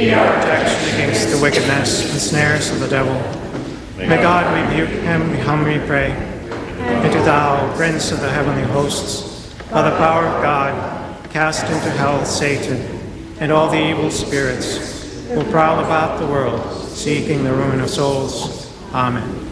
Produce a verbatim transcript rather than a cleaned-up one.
be our protection against the wickedness and snares of the devil. May God rebuke him, we humbly pray. And do thou, Prince of the heavenly hosts, by the power of God, cast into hell Satan and all the evil spirits who prowl about the world, seeking the ruin of souls. Amen.